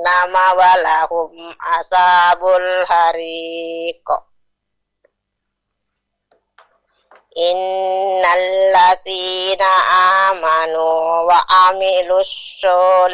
jahannama walahum ashabul hariq. Innal ladzina amanu wa amilus